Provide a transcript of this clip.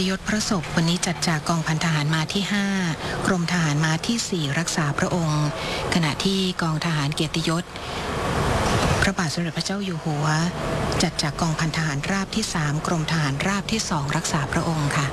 ติยศพระศพวันนี้จัดจากกองพันทหารมาที่5กรมทหารมาที่4รักษาพระองค์ขณะที่กองทหารเกียรติยศพระบาทสมเด็จพระเจ้าอยู่หัวจัดจากกองพันทหารราบที่3กรมทหารราบที่2รักษาพระองค์ค่ะ